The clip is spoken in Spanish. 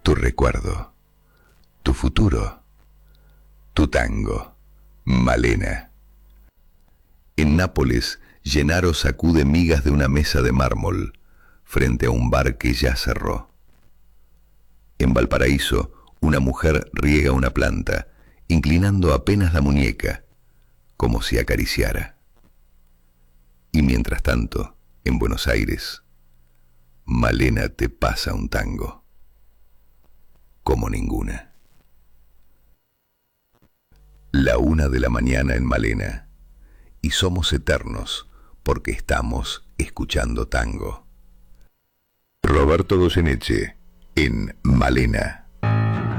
tu recuerdo, tu futuro, tu tango, Malena. En Nápoles, Gennaro sacude migas de una mesa de mármol frente a un bar que ya cerró. En Valparaíso, una mujer riega una planta, inclinando apenas la muñeca, como si acariciara. Y mientras tanto, en Buenos Aires, Malena te pasa un tango, como ninguna. 1:00 en Malena, y somos eternos porque estamos escuchando tango. Roberto Goyeneche, en Malena.